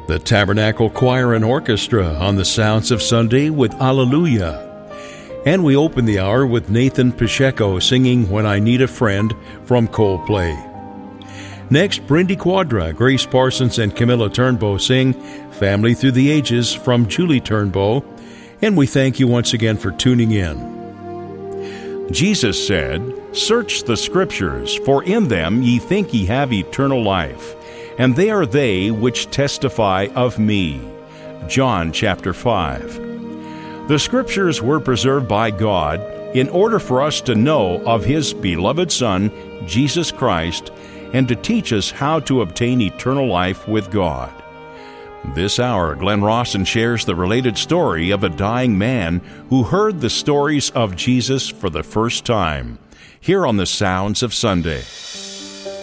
The Tabernacle Choir and Orchestra on the Sounds of Sunday with Alleluia. And we open the hour with Nathan Pacheco singing When I Need a Friend from Coldplay. Next, Brindy Quadra, Grace Parsons, and Camilla Turnbow sing Family Through the Ages from Julie Turnbow. And we thank you once again for tuning in. Jesus said, "Search the Scriptures, for in them ye think ye have eternal life, and they are they which testify of me." John chapter 5. The Scriptures were preserved by God in order for us to know of His beloved Son, Jesus Christ, and to teach us how to obtain eternal life with God. This hour, Glenn Rawson shares the related story of a dying man who heard the stories of Jesus for the first time, here on the Sounds of Sunday.